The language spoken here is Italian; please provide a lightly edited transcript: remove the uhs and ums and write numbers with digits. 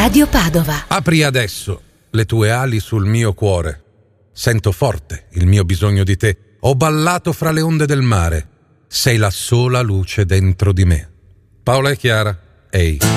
Radio Padova. Apri adesso le tue ali sul mio cuore. Sento forte il mio bisogno di te. Ho ballato fra le onde del mare. Sei la sola luce dentro di me. Paola e Chiara, ehi.